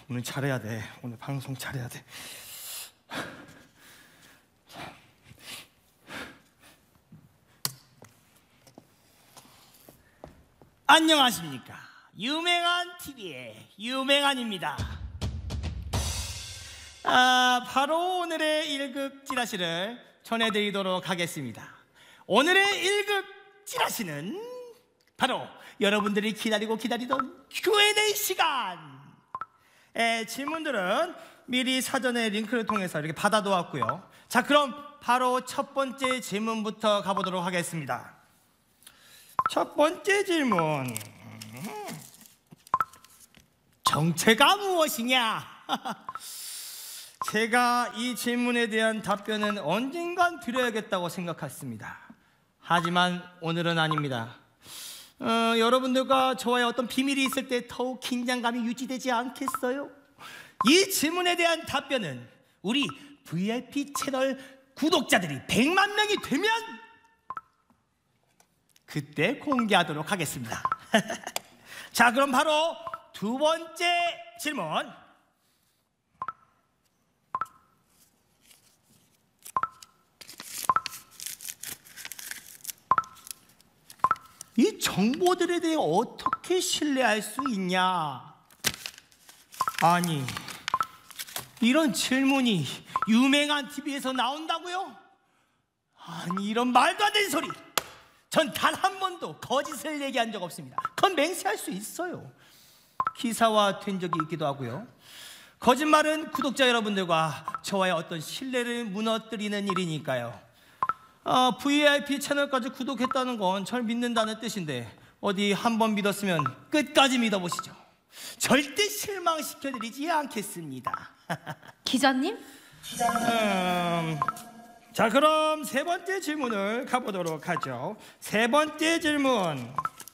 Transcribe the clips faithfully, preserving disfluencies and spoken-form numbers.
오늘 잘해야 돼. 오늘 방송 잘해야 돼. 안녕하십니까. 유명한 티비의 유명한입니다. 아, 바로 오늘의 일급 찌라시를 전해드리도록 하겠습니다. 오늘의 일급 찌라시는 바로 여러분들이 기다리고 기다리던 큐 앤 에이 시간. 에, 질문들은 미리 사전에 링크를 통해서 이렇게 받아놓았고요. 자, 그럼 바로 첫 번째 질문부터 가보도록 하겠습니다. 첫 번째 질문. 정체가 무엇이냐? 제가 이 질문에 대한 답변은 언젠간 드려야겠다고 생각했습니다. 하지만 오늘은 아닙니다. 어, 여러분들과 저와의 어떤 비밀이 있을 때 더욱 긴장감이 유지되지 않겠어요? 이 질문에 대한 답변은 우리 브이아이피 채널 구독자들이 백만 명이 되면 그때 공개하도록 하겠습니다. 자, 그럼 바로 두 번째 질문. 이 정보들에 대해 어떻게 신뢰할 수 있냐? 아니, 이런 질문이 유명한 티비에서 나온다고요? 아니, 이런 말도 안 되는 소리! 전 단 한 번도 거짓을 얘기한 적 없습니다. 그건 맹세할 수 있어요. 기사화된 적이 있기도 하고요. 거짓말은 구독자 여러분들과 저와의 어떤 신뢰를 무너뜨리는 일이니까요. 어, 브이아이피 채널까지 구독했다는 건 절 믿는다는 뜻인데 어디 한번 믿었으면 끝까지 믿어보시죠. 절대 실망시켜드리지 않겠습니다. 기자님? 음, 자, 그럼 세 번째 질문을 가보도록 하죠. 세 번째 질문.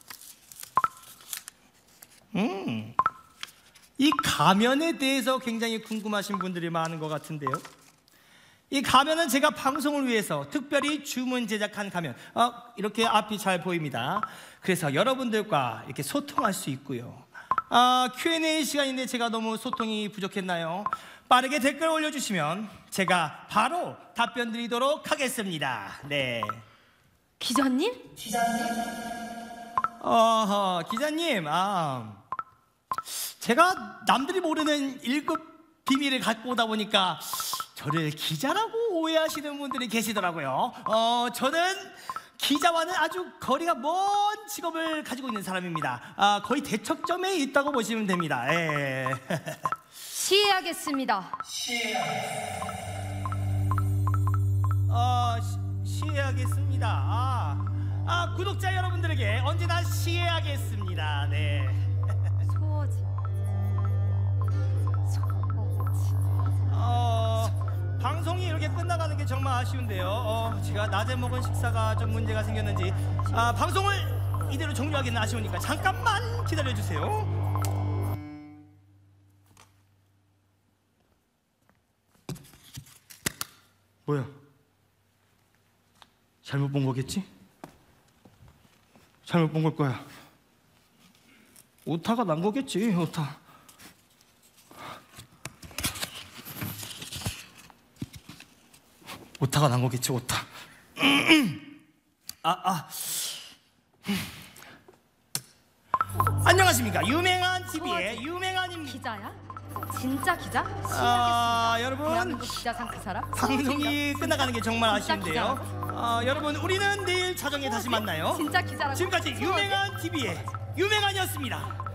음, 이 가면에 대해서 굉장히 궁금하신 분들이 많은 것 같은데요. 이 가면은 제가 방송을 위해서 특별히 주문 제작한 가면. 어, 이렇게 앞이 잘 보입니다. 그래서 여러분들과 이렇게 소통할 수 있고요. 아, 큐 앤 에이 시간인데 제가 너무 소통이 부족했나요? 빠르게 댓글 올려주시면 제가 바로 답변 드리도록 하겠습니다. 네. 기자님? 기자님? 어, 기자님, 아, 제가 남들이 모르는 일급 비밀을 갖고 오다 보니까 저를 기자라고 오해하시는 분들이 계시더라고요. 어, 저는 기자와는 아주 거리가 먼 직업을 가지고 있는 사람입니다. 아, 거의 대척점에 있다고 보시면 됩니다. 예. 시해하겠습니다. 어, 시, 시해하겠습니다. 아, 아, 구독자 여러분들에게 언제나 시해하겠습니다. 네. 소어지. 소어지. 어, 방송이 이렇게 끝나가는 게 정말 아쉬운데요. 어, 제가 낮에 먹은 식사가 좀 문제가 생겼는지 아, 방송을 이대로 종료하기는 아쉬우니까 잠깐만 기다려주세요. 뭐야? 잘못 본 거겠지? 잘못 본 걸 거야. 오타가 난 거겠지, 오타. 오타가 난 거겠지, 오타. 아, 아. 안녕하십니까. 유명한 티비의 유명한입니다. 기자야? 진짜 기자? 아, 여러분, 대한민국 기자상 그 사람? 방송이 끝나가는 게 정말 진짜 아쉬운데요. 아, 여러분, 우리는 내일 자정에 다시 만나요. 진짜 기자라고? 지금까지 유명한 티비의 유명한이었습니다.